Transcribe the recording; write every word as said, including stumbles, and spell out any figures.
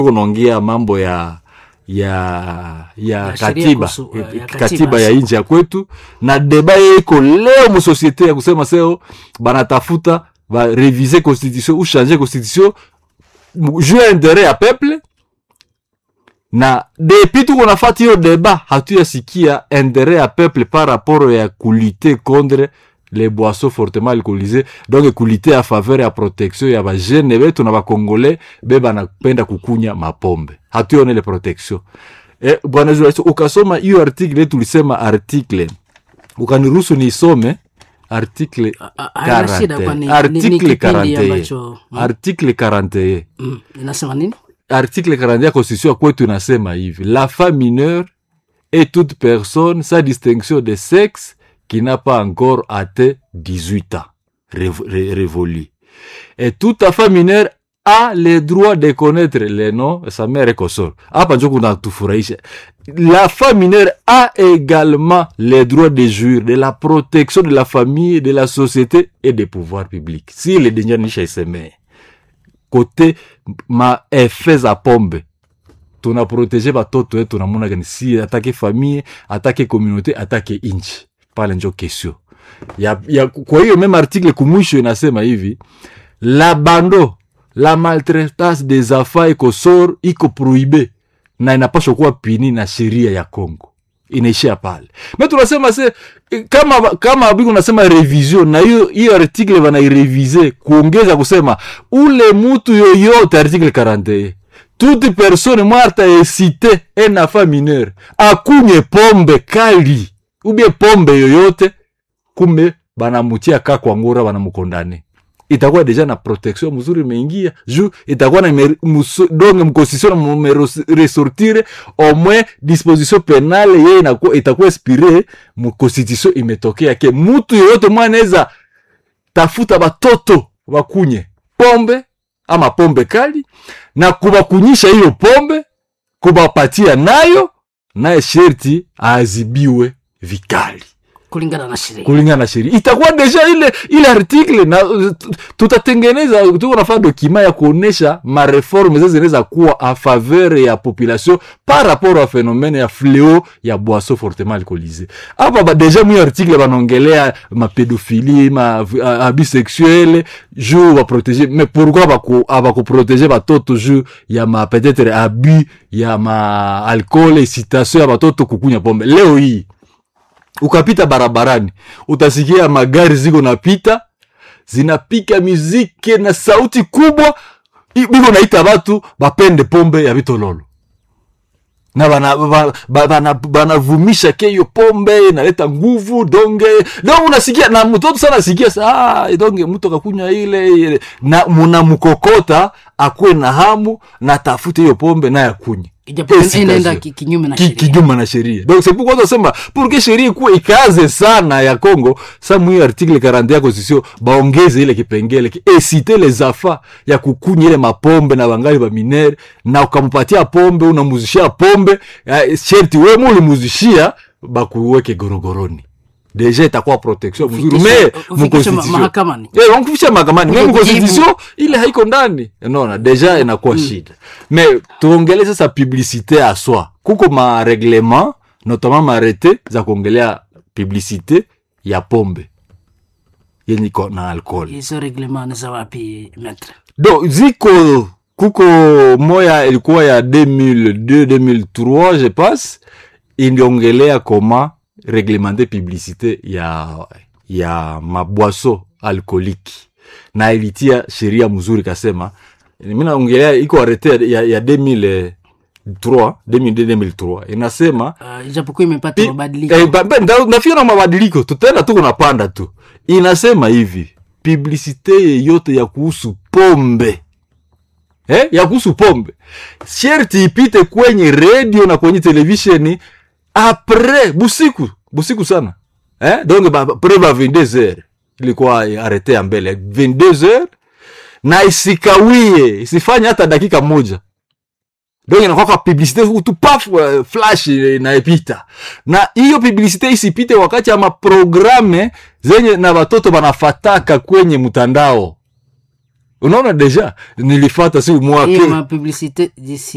Unaongea mambo ya ya ya, ya katiba kusu, uh, ya katiba, katiba ya nje ya kwetu na deba iko leo mu societe ya kusema seo banatafuta ba reviser constitution ou changer constitution jouer intérêt à peuple na depuis tout qu'on a fait hiyo débat hatuyasikia intérêt à peuple par rapport ya kuliter contre les boissons fortement alcoolisées, donc kuliter à faveur ya protection ya ba jeune betu na ba congolais be banapenda kukunya mapombe. Hatuone le protection. Eh bwana Joyce ukasoma hiyo article tulisema article. Ukaniruhusu nisome article quarante. Article quarante. Article quarante. Mm, inasema nini? Article quarante ya constitution kwetu inasema hivi: la femme mineure est toute personne sans distinction de sexe qui n'a pas encore atteint dix-huit ans rév- ré- révolu. Et toute femme mineure a le droit de connaître les noms de sa mère et consort. Hapa ndio kuna tufurahisha. La femme mineure a également le droit de jouir de la protection de la famille, de la société et des pouvoirs publics. Si le dernier nisha iseme côté ma effet za pombe tuna protéger batoto wetu tunamuna gani, si atake famille, atake communauté, atake inchi. Pale njo kesho ya, ya, kwa hiyo même article kumwisho inasema hivi: l'abandon, la maltraitance des enfants et consort iko prohibé na inapaswa kuwa pini na sheria ya Kongo. Inaishia pale. Mais tunasema se kama kama abiku nasema revision na hiyo hiyo article wana ireviser kuongeza kusema ule mtu yoyote, article quarante, toute personne morte est citée un enfant mineur akunye pombe kali ubie pombe yoyote, kumbe banamutia ka kwa ngora banamukondane, itakuwa deja na protection mzuri imeingia juu itakuwa na donge mkonstitution mu ressortir au moins disposition penale yeye inakuwa itakuwa inspiré mu constitution imetokea ke mtu yoyote mwanaweza tafuta batoto wakunye pombe ama pombe kali na kubakunyisha hiyo pombe kubapatia nayo naye sherti azibiwe vikali kulingana na sheria. Kulingana na sheria. Itakuwa deja ile ile article na tutatengeneza tuko nafanya document ya kuonesha ma reforme zile zinaweza kuwa a faveur ya population par rapport au phénomène ya fléau ya boisson fortement alcoolisée. Hapa ba deja mu article banongelea ma pédophilie, ma abus sexuel, juu wa protéger, mais pourquoi ba ko aba ko protéger batoto juu ya ma peut-être abus ya ma alcool et citation ya batoto kukunya pombe. Leo hii ukapita barabarani utasikia magari ziko napita zinapika muziki na sauti kubwa, biko naita watu bapende pombe ya bitololo na bana bana bana vumisha keyo pombe inaleta nguvu donge ndio unasikia na mtoto sana sikia ah donge mtu akakunywa ile na mnamkokota akue na hamu na tafute hiyo pombe na yakunywe inaenda kinyume na sheria. Kinyume na sheria. Donc c'est pourquoi on sema pour que sheria kuwe ikaze sana ya Kongo, sa mwi article quarante ya constitution baongeze ile kipengele ki inciter les enfants ya kukunya ile mapombe na bangali ba minere na ukampatia pombe unamuzishia pombe sherti wewe mulimuzishia bakuweke gorogoroni. Deja itakuwa protection mzuri mais mu constitution mahakamani. Eh wankufisha mahakamani mais mu constitution ile haiko ndani. Unaona deja inakuwa mm. shida. Mais tuongelee sasa publicité à soi. Kuko ma règlement notamment ma arrêté za kuongelea publicité ya pombe yenye iko na alcool. Hizo règlement ni za wapi maître? Donc ziko kuko moya ilikuwa ya deux mille deux deux mille trois je pense, iliongelea koma réglementer publicité ya ya maboisson alcoolique na ilitia sheria mzuri kasema mimi naongelea iko arrêté ya, ya deux mille trois deux mille deux deux mille trois inasema uh, ijapokuwa imepata mabadiliko eh ba, nafia na mabadiliko tutaenda tu kunapanda tu, inasema hivi publicité yote ya kuhusu pombe eh ya kuhusu pombe sherti ipite kwenye radio na kwenye televisheni après busiku busiku sana eh donc ba preva vingt-deux heures ilikuwa arrêté ya mbele vingt-deux heures na isikawie isifanye hata dakika moja, donc inakuwa kwa publicité tu paf flash na ipita, na hiyo publicité isipite wakati ya maprograme zenye na watoto banafataka kwenye mtandao. Unaona deja nilifata si mwaka hiyo ma publicité d'ici